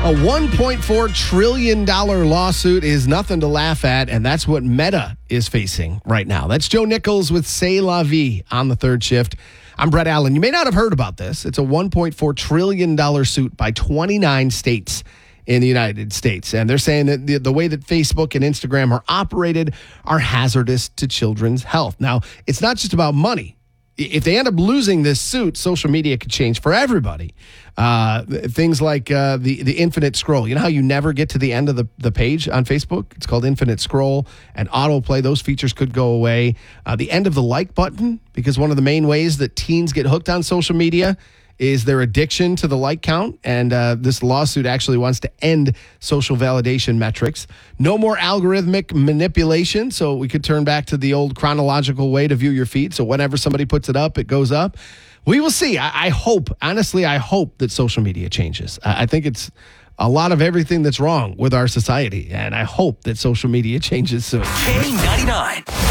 A $1.4 trillion lawsuit is nothing to laugh at, and that's what Meta is facing right now. That's Joe Nichols with C'est La Vie on the third shift. I'm Brett Allen. You may not have heard about this. It's a $1.4 trillion suit by 29 states in the United States. And they're saying that the way that Facebook and Instagram are operated are hazardous to children's health. Now, it's not just about money. If they end up losing this suit, social media could change for everybody. Things like the infinite scroll. You know how you never get to the end of the page on Facebook? It's called infinite scroll and autoplay. Those features could go away. The end of the like button, because one of the main ways that teens get hooked on social media is their addiction to the like count, and this lawsuit actually wants to end social validation metrics. No more algorithmic manipulation, so we could turn back to the old chronological way to view your feed, so whenever somebody puts it up, it goes up. We will see. I hope, honestly, I hope that social media changes. I think it's a lot of everything that's wrong with our society, and I hope that social media changes soon. K99.